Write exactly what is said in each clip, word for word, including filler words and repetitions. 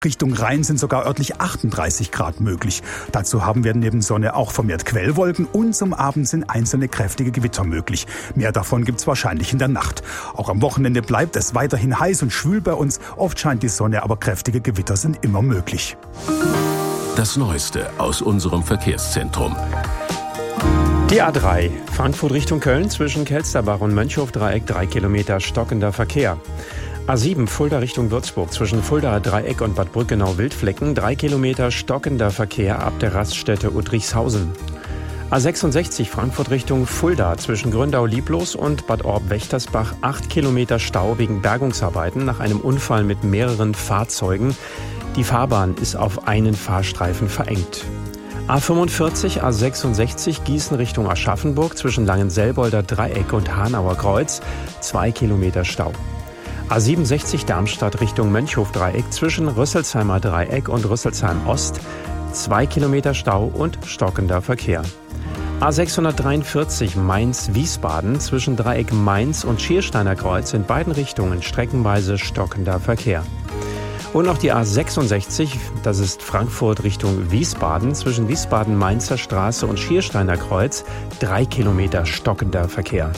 Richtung Rhein sind sogar örtlich achtunddreißig Grad möglich. Dazu haben wir neben Sonne auch vermehrt Quellwolken und zum Abend sind einzelne kräftige Gewitter möglich. Mehr davon gibt's wahrscheinlich in der Nacht. Auch am Wochenende bleibt es weiterhin heiß und schwül bei uns. Oft scheint die Sonne, aber kräftige Gewitter sind immer möglich. Das Neueste aus unserem Verkehrszentrum. Die A drei, Frankfurt Richtung Köln, zwischen Kelsterbach und Mönchhof-Dreieck, drei Kilometer stockender Verkehr. A sieben, Fulda Richtung Würzburg, zwischen Fuldaer Dreieck und Bad Brückenau-Wildflecken, drei Kilometer stockender Verkehr ab der Raststätte Udrichshausen. A sechsundsechzig, Frankfurt Richtung Fulda, zwischen Gründau-Lieblos und Bad Orb-Wächtersbach, acht Kilometer Stau wegen Bergungsarbeiten nach einem Unfall mit mehreren Fahrzeugen. Die Fahrbahn ist auf einen Fahrstreifen verengt. A fünfundvierzig, A sechsundsechzig, Gießen Richtung Aschaffenburg, zwischen Langenselbolder Dreieck und Hanauer Kreuz, zwei Kilometer Stau. A siebenundsechzig, Darmstadt Richtung Mönchhof-Dreieck, zwischen Rüsselsheimer Dreieck und Rüsselsheim Ost, zwei Kilometer Stau und stockender Verkehr. A sechshundertdreiundvierzig, Mainz-Wiesbaden, zwischen Dreieck Mainz und Schiersteiner Kreuz, in beiden Richtungen streckenweise stockender Verkehr. Und noch die A sechsundsechzig, das ist Frankfurt Richtung Wiesbaden, zwischen Wiesbaden-Mainzer Straße und Schiersteiner Kreuz, drei Kilometer stockender Verkehr.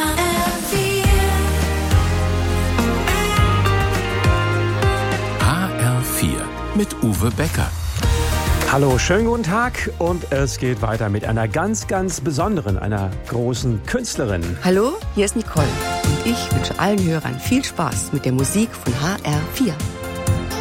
H R vier mit Uwe Becker. Hallo, schönen guten Tag und es geht weiter mit einer ganz, ganz besonderen, einer großen Künstlerin. Hallo, hier ist Nicole und ich wünsche allen Hörern viel Spaß mit der Musik von H R vier.